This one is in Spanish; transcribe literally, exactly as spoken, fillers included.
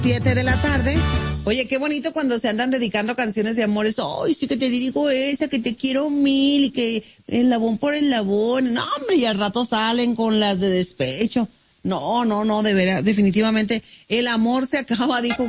Siete de la tarde. Oye, qué bonito cuando se andan dedicando canciones de amores. Ay, sí que te dedico esa, que te quiero mil, y que el labón por el labón. No, hombre, y al rato salen con las de despecho. No, no, no, de veras, definitivamente el amor se acaba, dijo